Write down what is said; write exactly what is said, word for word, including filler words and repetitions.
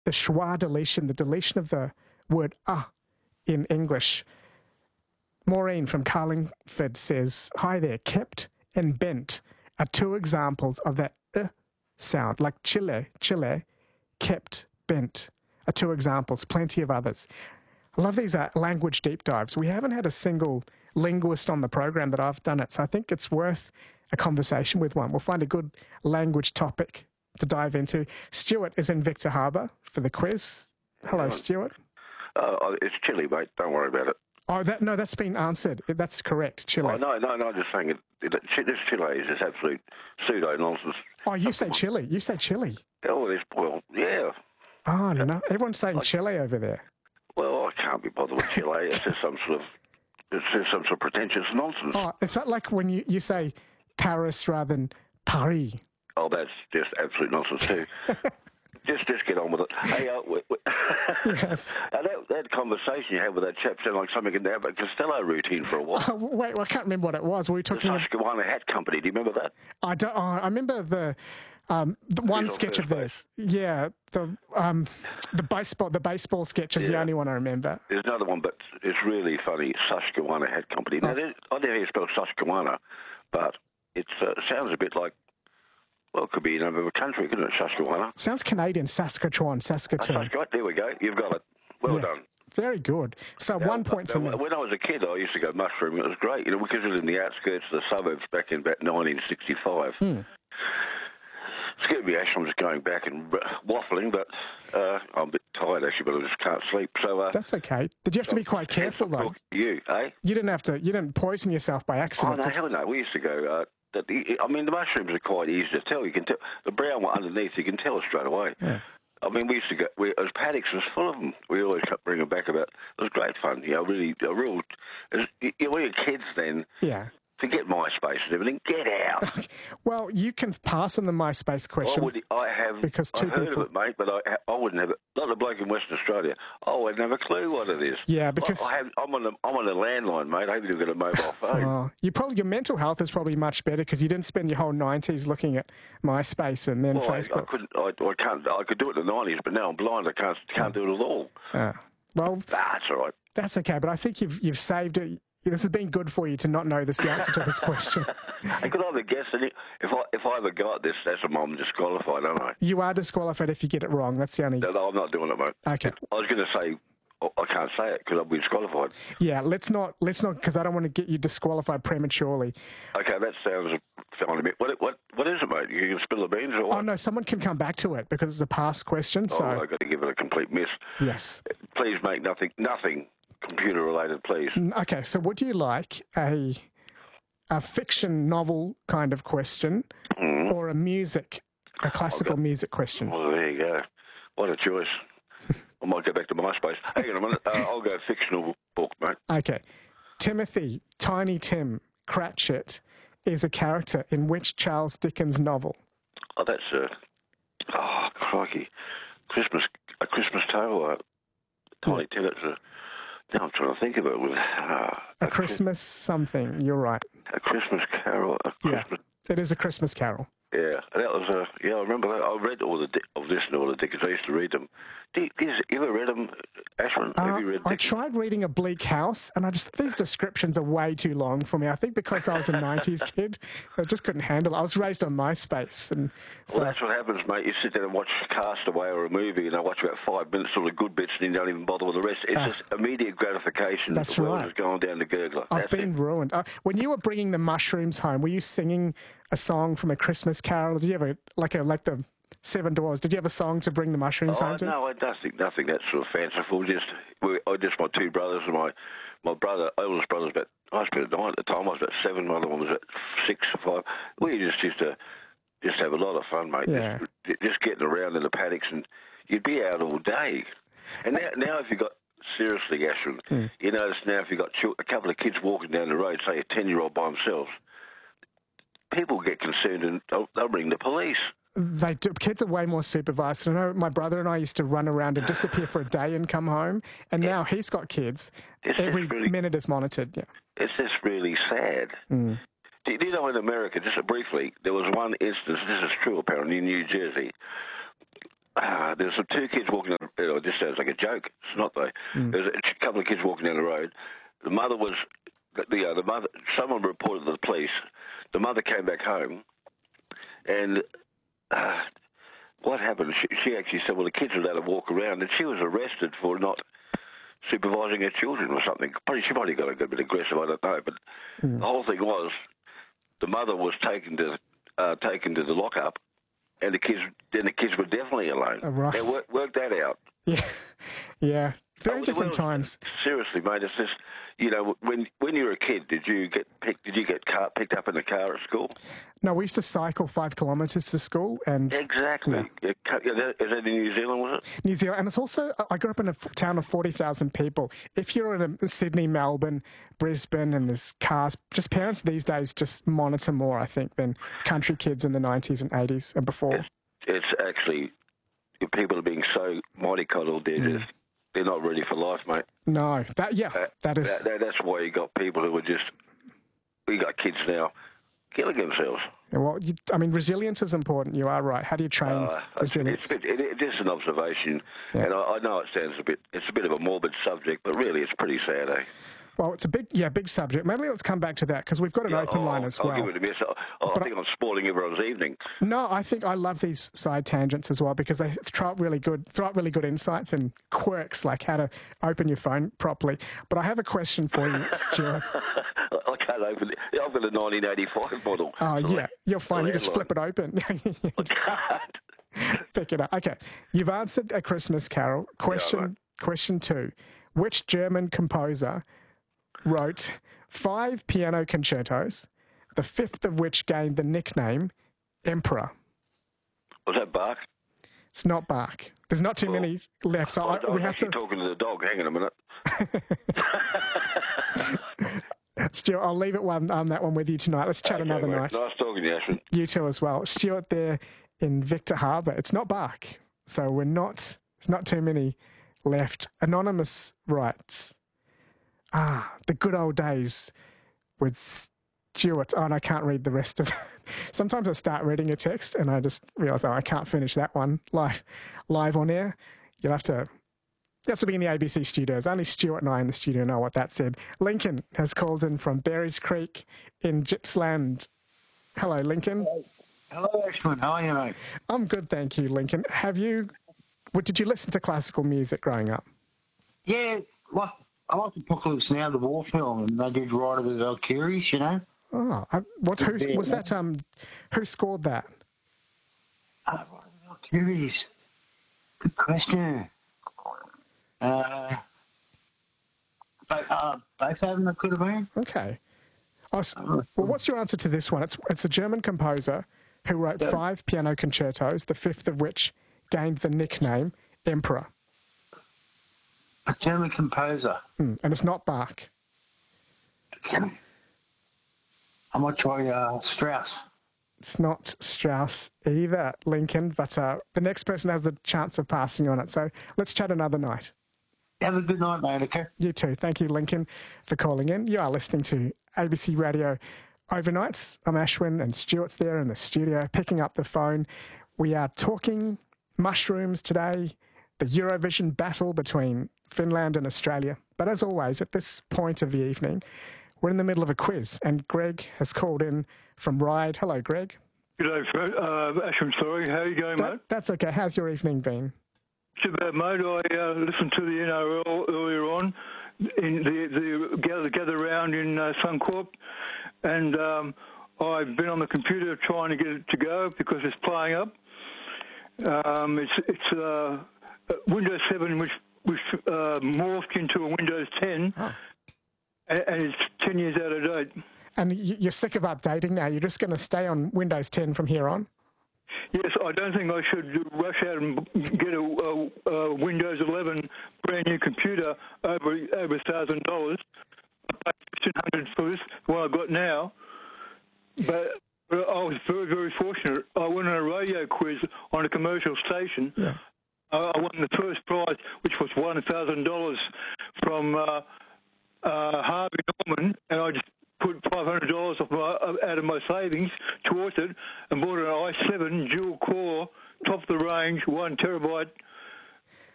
the schwa deletion, the deletion of the word ah in English. Maureen from Carlingford says, hi there, kept and bent are two examples of that uh sound, like chile, chile, kept, bent are two examples, plenty of others. I love these uh, language deep dives. We haven't had a single linguist on the program that I've done it, so I think it's worth a conversation with one. We'll find a good language topic to dive into. Stuart is in Victor Harbour for the quiz. Hello, Stuart. Uh, it's Chile, mate. Don't worry about it. Oh, that no, that's been answered. That's correct, Chile. Oh, no, no, no, I'm just saying it. it, it this Chile is just absolute pseudo-nonsense. Oh, you say Chile. You say Chile. Oh, this, well, yeah. Oh, no, no. Everyone's saying I, Chile over there. Well, I can't be bothered with Chile. It's just some sort of, it's just some sort of pretentious nonsense. Oh, is that like when you, you say Paris rather than Paris? Oh, that's just absolute nonsense too. Just, just get on with it. Hey, uh, we, we, yes. uh, that, that conversation you had with that chap sounded like something in the Abbott Costello routine for a while. Oh, wait, well, I can't remember what it was. Were we talking the about Susquehanna Hat Company? Do you remember that? I don't. Oh, I remember the, um, the one sketch of theirs. Yeah, the um, the baseball the baseball sketch is yeah. the only one I remember. There's another one, but it's really funny. Susquehanna Hat Company. Now, oh. I don't know how you spell Susquehanna, but it uh, sounds a bit like. Well, it could be a number of a country, couldn't it, Susquehanna? Sounds Canadian, Saskatchewan, Saskatoon. Oh, Saskatchewan, there we go. You've got it. Well yeah. done. Very good. So now, one point now, for me. When I was a kid, I used to go mushroom. It was great, you know, because it was in the outskirts of the suburbs back in about nineteen sixty-five. Hmm. Excuse me, Ash, I'm just going back and waffling, but uh, I'm a bit tired, actually, but I just can't sleep. So uh, That's okay. Did you have to be quite careful, though? You, eh? You didn't have to, you didn't poison yourself by accident. Oh, no, hell no. We used to go... Uh, That the, I mean, the mushrooms are quite easy to tell. You can tell the brown one underneath. You can tell it straight away. Yeah. I mean, we used to go. We, as paddocks was full of them. We always kept bringing them back. About it was great fun. You know, really, a real. As, you know, when you're kids, then yeah. Forget MySpace and everything. Get out. Well, you can pass on the MySpace question. I, would, I have. Because two I've heard people... of it, mate, but I, I wouldn't have it. Not the bloke in Western Australia. I wouldn't have a clue what it is. Yeah, because I, I have, I'm on a, I'm on a landline, mate. I haven't even got a mobile phone. Oh, you probably your mental health is probably much better because you didn't spend your whole nineties looking at MySpace and then well, Facebook. I, I couldn't. I, I can't. I could do it in the nineties, but now I'm blind. I can't. Can't do it at all. Uh, well, nah, that's all right. That's okay. But I think you've you've saved it. This has been good for you to not know this, the answer to this question. I could either guess it. If I if I ever got this, that's a I'm disqualified, aren't I? You are disqualified if you get it wrong. That's the only... No, no I'm not doing it, mate. Okay. I was going to say, I can't say it because I'll be disqualified. Yeah, let's not, let's not, because I don't want to get you disqualified prematurely. Okay, that sounds sound a bit... What, what, what is it, mate? You can spill the beans or what? Oh, no, someone can come back to it because it's a past question, so... Oh, I've got to give it a complete miss. Yes. Please make nothing, nothing... computer related, please. Okay, so would you like a a fiction novel kind of question mm. or a music, a classical go, music question? Well, there you go. What a choice. I might go back to MySpace. Hang on a minute. Uh, I'll go fictional book, mate. Okay. Timothy, Tiny Tim Cratchit is a character in which Charles Dickens novel? Oh, that's a... Oh, crikey. Christmas, a Christmas Tale. Uh, Tiny yeah. Tim, it's a... Now I'm trying to think of it. With, uh, a, a Christmas something, you're right. A Christmas Carol. A Christmas... Yeah, it is a Christmas Carol. Yeah, that was a... Yeah, I remember that. I read all the... I've listened to all the Dickens. I used to read them. Do you, do you ever read them, Ashwin? Uh, Have you read I tried reading A Bleak House, and I just... These descriptions are way too long for me. I think because I was a nineties kid, I just couldn't handle it. I was raised on MySpace. And so... Well, that's what happens, mate. You sit there and watch Castaway or a movie, and I watch about five minutes of the good bits, and you don't even bother with the rest. It's uh, just immediate gratification. That's the world right. is going down the gurgler. I've that's been it. ruined. Uh, when you were bringing the mushrooms home, were you singing a song from A Christmas Carol? Did you have a, like a, like the Seven Dwarfs? Did you have a song to bring the mushrooms oh, home to? No, I nothing, nothing that sort of fanciful. Just, we, I just my two brothers and my, my brother, oldest brother's about, I was about nine at the time, I was about seven, my other one was about six or five. We just used to just have a lot of fun, mate. Yeah. Just, just getting around in the paddocks, and you'd be out all day. And now, now if you've got, seriously, Ashwin, mm. you notice now if you've got a couple of kids walking down the road, say a ten-year-old by themselves, people get concerned and they'll, they'll ring the police. They do. Kids are way more supervised. I know my brother and I used to run around and disappear for a day and come home, and now he's got kids. It's Every really, minute is monitored. Yeah, it's just really sad. Mm. Do, do you know in America, just briefly, there was one instance, this is true apparently, in New Jersey, uh, there's some two kids walking down the road. This sounds like a joke. It's not, though. Mm. There's a couple of kids walking down the road. The mother was, the, uh, the mother, someone reported to the police. The mother came back home, and uh, what happened? She, she actually said, well, the kids were allowed to walk around, and she was arrested for not supervising her children or something. Probably, she probably got a bit aggressive, I don't know. But mm. the whole thing was, the mother was taken to uh, taken to the lockup, and the kids then the kids were definitely alone. Oh, right. They work, worked that out. Yeah, yeah. Very oh, different well, times. Seriously, mate, it's just, you know, when when you were a kid, did you get picked? Did you get car, picked up in a car at school? No, we used to cycle five kilometres to school, and exactly. Yeah. Is that in New Zealand? Was it New Zealand? And it's also, I grew up in a town of forty thousand people. If you're in a, Sydney, Melbourne, Brisbane, and there's cars, just parents these days just monitor more, I think, than country kids in the nineties and eighties and before. It's, it's actually, people are being so mollycoddled. They're mm. just. They're not ready for life, mate. No, that yeah, uh, that is. That, that, that's why you got people who are just. We got kids now, killing themselves. Yeah, well, you, I mean, resilience is important. You are right. How do you train uh, resilience? It's, it, it, it's an observation, yeah. and I, I know it sounds a bit. It's a bit of a morbid subject, but really, it's pretty sad, eh? Well, it's a big, yeah, big subject. Maybe let's come back to that because we've got an yeah, open oh, line as I'll well. Give it a miss. Oh, I think I, I'm spoiling everyone's evening. No, I think I love these side tangents as well because they throw up really good, throw up really good insights and quirks like how to open your phone properly. But I have a question for you, Stuart. I can't open it. I've got a nineteen eighty-five model. Oh yeah, you're fine. You just flip it open. I can't. Pick it up. Okay, you've answered A Christmas Carol. Question, yeah, question two: which German composer wrote five piano concertos, the fifth of which gained the nickname Emperor? Was that Bach? It's not Bach. There's not too well, many left. So I, I, I, we I'm have to talking to the dog. Hang on a minute. Stuart, I'll leave it one on that one with you tonight. Let's chat okay, another mate. night. Nice talking to you, Ashwin. You too as well. Stuart there in Victor Harbour. It's not Bach, so we're not. There's not too many left. Anonymous writes, ah, the good old days with Stuart. Oh, and I can't read the rest of it. Sometimes I start reading a text and I just realise, oh, I can't finish that one live, live on air. You'll have to, you have to be in the A B C studios. Only Stuart and I in the studio know what that said. Lincoln has called in from Berries Creek in Gippsland. Hello, Lincoln. Hello, Ashwin. How are you, mate? I'm good, thank you, Lincoln. Have you, what, did you listen to classical music growing up? Yeah, like, I like the Apocalypse Now, the war film, and they did Ride of the Valkyries, you know? Oh, I, what? Who was that? Um, who scored that? Uh, Ride of the Valkyries. Good question. Uh, but, uh, both of them that could have been. Okay. Oh, so, well, what's your answer to this one? It's it's a German composer who wrote yeah. five piano concertos, the fifth of which gained the nickname Emperor. A German composer. Mm, and it's not Bach. I might try uh, Strauss. It's not Strauss either, Lincoln, but uh, the next person has the chance of passing on it. So let's chat another night. Have a good night, mate, okay? You too. Thank you, Lincoln, for calling in. You are listening to A B C Radio Overnights. I'm Ashwin and Stuart's there in the studio picking up the phone. We are talking mushrooms today, the Eurovision battle between Finland and Australia. But as always, at this point of the evening, we're in the middle of a quiz, and Greg has called in from Ryde. Hello, Greg. G'day, Fred. Uh, Ashwin, sorry. How are you going, that, mate? That's okay. How's your evening been? It's about, mate. I uh, listened to the N R L earlier on, in the, the gather, gather round in uh, Suncorp, and um, I've been on the computer trying to get it to go because it's playing up. Um, it's it's uh, Windows seven, which, which uh, morphed into a Windows ten. Oh. And it's ten years out of date. And you're sick of updating now? You're just going to stay on Windows ten from here on? Yes, I don't think I should rush out and get a, a, a Windows eleven brand new computer over over a thousand dollars. I paid fifteen hundred for this one I've got now. But I was very very fortunate. I won a radio quiz on a commercial station. Yeah. I won the first prize, which was one thousand dollars from. Uh, Uh, Harvey Norman, and I just put five hundred dollars off my, out of my savings towards it and bought an i seven dual-core top of the range, one terabyte